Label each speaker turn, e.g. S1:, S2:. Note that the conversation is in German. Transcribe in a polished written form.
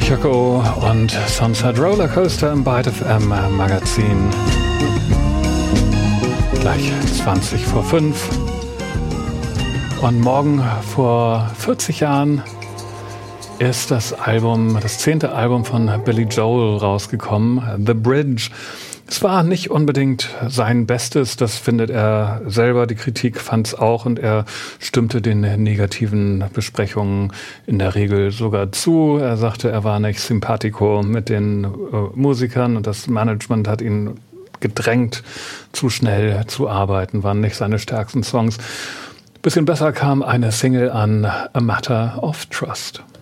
S1: Kyoko und Sunset Rollercoaster im Byte FM Magazin. Gleich 20 vor 5. Und morgen vor 40 Jahren ist das 10. Album von Billy Joel rausgekommen, The Bridge. Es war nicht unbedingt sein Bestes, das findet er selber, die Kritik fand es auch und er stimmte den negativen Besprechungen in der Regel sogar zu. Er sagte, er war nicht simpatico mit den Musikern und das Management hat ihn gedrängt, zu schnell zu arbeiten, waren nicht seine stärksten Songs. Bisschen besser kam eine Single an, A Matter of Trust.